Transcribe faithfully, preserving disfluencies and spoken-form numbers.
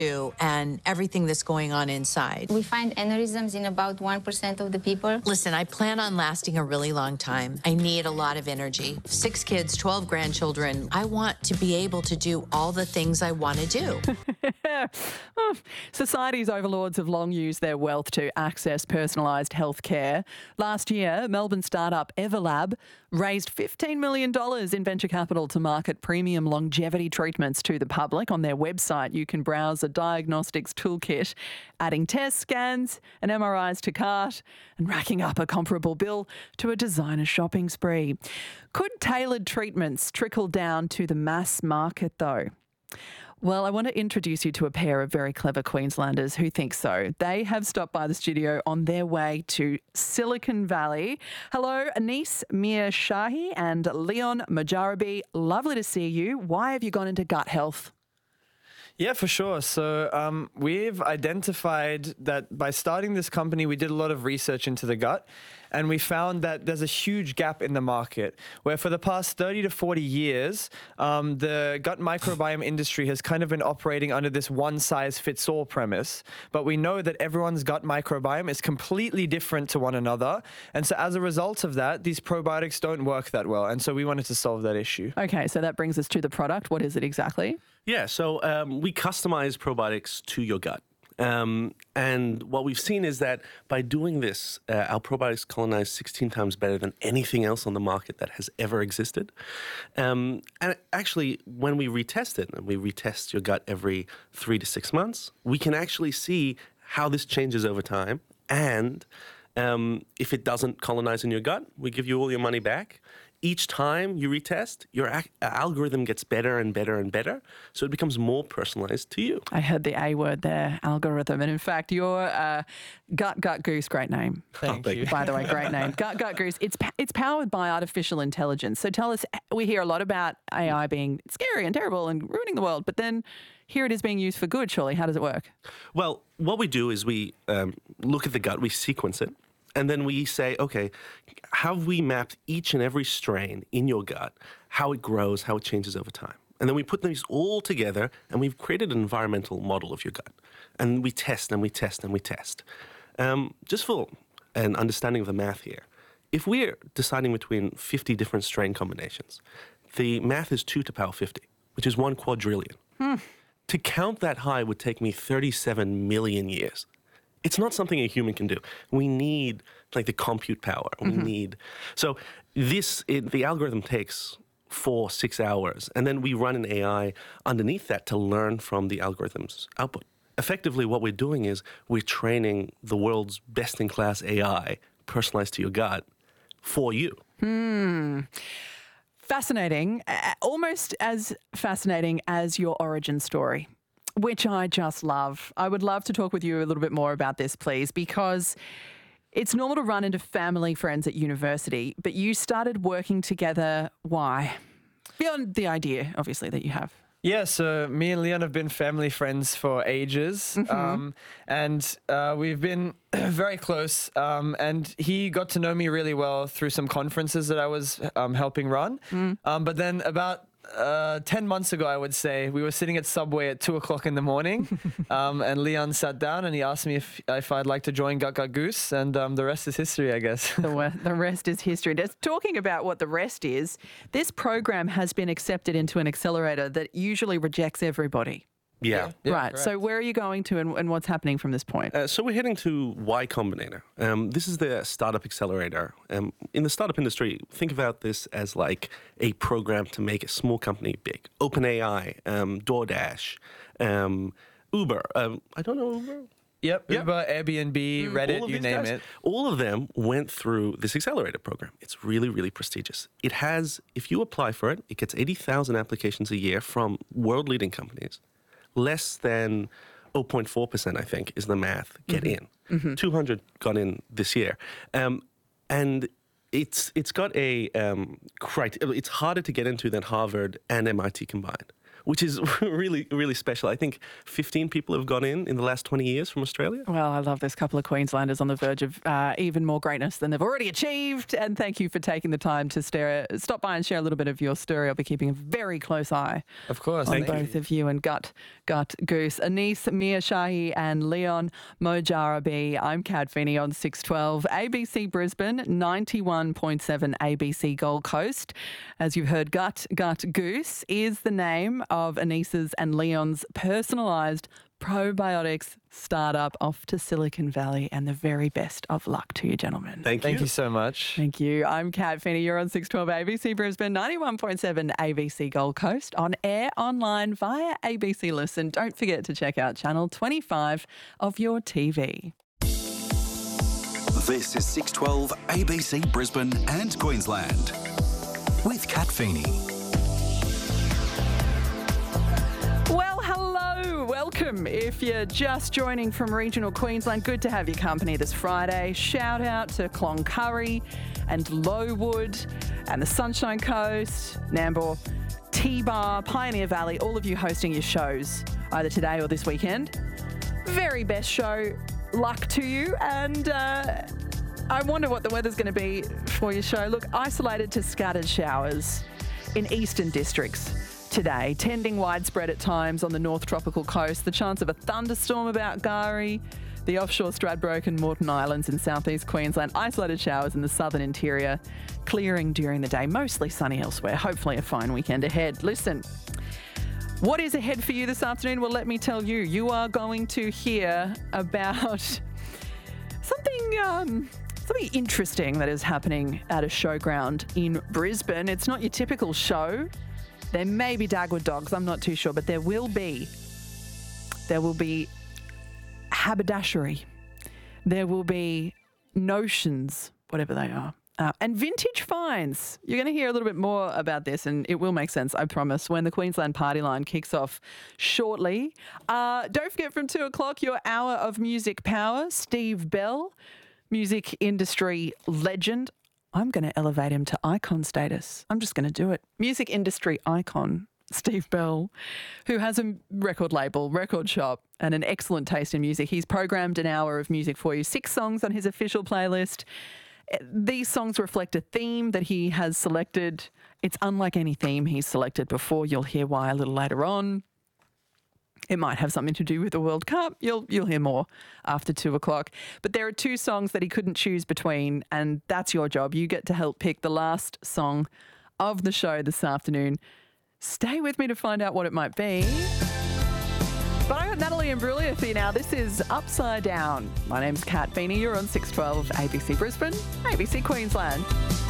and everything that's going on inside. We find aneurysms in about one percent of the people. Listen, I plan on lasting a really long time. I need a lot of energy. Six kids, twelve grandchildren. I want to be able to do all the things I want to do. Society's overlords have long used their wealth to access personalised health care. Last year, Melbourne startup Everlab raised fifteen million dollars in venture capital to market premium longevity treatments to the public. On their website, you can browse a diagnostics toolkit, adding test scans and M R Is to cart and racking up a comparable bill to a designer shopping spree. Could tailored treatments trickle down to the mass market, though? Well, I want to introduce you to a pair of very clever Queenslanders who think so. They have stopped by the studio on their way to Silicon Valley. Hello, Anis Mirshahi and Leon Mojarabi. Lovely to see you. Why have you gone into gut health? Yeah, for sure. So um, we've identified that by starting this company, we did a lot of research into the gut, and we found that there's a huge gap in the market where for the past thirty to forty years, um, the gut microbiome industry has kind of been operating under this one-size-fits-all premise. But we know that everyone's gut microbiome is completely different to one another. And so as a result of that, these probiotics don't work that well. And so we wanted to solve that issue. Okay, so that brings us to the product. What is it exactly? Yeah, so um, we customize probiotics to your gut. Um, and what we've seen is that by doing this, uh, our probiotics colonize sixteen times better than anything else on the market that has ever existed. Um, and actually, when we retest it, and we retest your gut every three to six months, we can actually see how this changes over time. And um, if it doesn't colonize in your gut, we give you all your money back. Each time you retest, your ac- algorithm gets better and better and better, so it becomes more personalized to you. I heard the A word there, algorithm. And in fact, your uh, Gut Gut Goose, great name. Thank you. By the way, great name. Gut Gut Goose, it's it's powered by artificial intelligence. So tell us, we hear a lot about A I being scary and terrible and ruining the world, but then here it is being used for good, surely. How does it work? Well, what we do is we um, look at the gut, we sequence it, and then we say, okay, have we mapped each and every strain in your gut, how it grows, how it changes over time? And then we put these all together, and we've created an environmental model of your gut. And we test, and we test, and we test. Um, just for an understanding of the math here, if we're deciding between fifty different strain combinations, the math is two to the power fifty, which is one quadrillion. Hmm. To count that high would take me thirty-seven million years. It's not something a human can do. We need like the compute power. We mm-hmm. need so this it, the algorithm takes four six hours, and then we run an A I underneath that to learn from the algorithm's output. Effectively, what we're doing is we're training the world's best-in-class A I personalized to your gut for you. Hmm. Fascinating, uh, almost as fascinating as your origin story, which I just love. I would love to talk with you a little bit more about this, please, because it's normal to run into family friends at university, but you started working together. Why? Beyond the idea, obviously, that you have. Yeah, so me and Leon have been family friends for ages, mm-hmm. um, and uh, we've been very close, um, and he got to know me really well through some conferences that I was um, helping run. Mm. Um, but then about uh, ten months ago, I would say, we were sitting at Subway at two o'clock in the morning, um, and Leon sat down and he asked me if, if I'd like to join Gut Gut Goose, and um, the rest is history, I guess. the, the rest is history. Just talking about what the rest is, this program has been accepted into an accelerator that usually rejects everybody. Yeah. yeah right. Correct. So where are you going to and, and what's happening from this point? Uh, so we're heading to Y Combinator. Um, this is the startup accelerator. Um, in the startup industry, think about this as like a program to make a small company big. OpenAI, um, DoorDash, um, Uber. Um, I don't know Uber. Yep, yep. Uber, Airbnb, Reddit, you name guys, it. All of them went through this accelerator program. It's really, really prestigious. It has, if you apply for it, it gets eighty thousand applications a year from world-leading companies. Less than zero point four percent, I think, is the math, get mm-hmm. in. Mm-hmm. two hundred got in this year. Um, and it's it's got a um, criteria. It's harder to get into than Harvard and M I T combined. which is really, really special. I think fifteen people have gone in in the last twenty years from Australia. Well, I love this couple of Queenslanders on the verge of uh, even more greatness than they've already achieved. And thank you for taking the time to stare, stop by and share a little bit of your story. I'll be keeping a very close eye Of course. on Thank you. both of you and Gut, Gut Goose. Anis Mirshahi and Leon Mojarabi. I'm Kat Feeney on six twelve. A B C Brisbane, ninety-one point seven A B C Gold Coast. As you've heard, Gut, Gut Goose is the name of Anis's and Leon's personalised probiotics startup off to Silicon Valley, and the very best of luck to you, gentlemen. Thank you. Thank you so much. Thank you. I'm Kat Feeney. You're on six twelve A B C Brisbane, ninety-one point seven A B C Gold Coast, on air, online, via A B C Listen. Don't forget to check out channel twenty-five of your T V. This is six twelve A B C Brisbane and Queensland with Kat Feeney. Well, hello, welcome. If you're just joining from regional Queensland, good to have your company this Friday. Shout out to Cloncurry and Lowood and the Sunshine Coast, Nambour, T-Bar, Pioneer Valley, all of you hosting your shows either today or this weekend. Very best show. Luck to you. And uh, I wonder what the weather's going to be for your show. Look, isolated to scattered showers in eastern districts today, tending widespread at times on the North Tropical Coast. The chance of a thunderstorm about Gari, the offshore Stradbroke and Moreton Islands in southeast Queensland. Isolated showers in the southern interior, clearing during the day, mostly sunny elsewhere. Hopefully a fine weekend ahead. Listen, what is ahead for you this afternoon? Well, let me tell you, you are going to hear about something um, something interesting that is happening at a showground in Brisbane. It's not your typical show. There may be Dagwood dogs, I'm not too sure, but there will be, there will be haberdashery. There will be notions, whatever they are. Uh, and vintage finds. You're going to hear a little bit more about this, and it will make sense, I promise, when the Queensland Party Line kicks off shortly. Uh, don't forget, from two o'clock, your hour of music power. Steve Bell, music industry legend. I'm going to elevate him to icon status. I'm just going to do it. Music industry icon, Steve Bell, who has a record label, record shop, and an excellent taste in music. He's programmed an hour of music for you, six songs on his official playlist. These songs reflect a theme that he has selected. It's unlike any theme he's selected before. You'll hear why a little later on. It might have something to do with the World Cup. You'll you'll hear more after two o'clock. But there are two songs that he couldn't choose between, and that's your job. You get to help pick the last song of the show this afternoon. Stay with me to find out what it might be. But I got Natalie Imbruglia for you now. This is Upside Down. My name's Kat Feeney. You're on six twelve A B C Brisbane, A B C Queensland.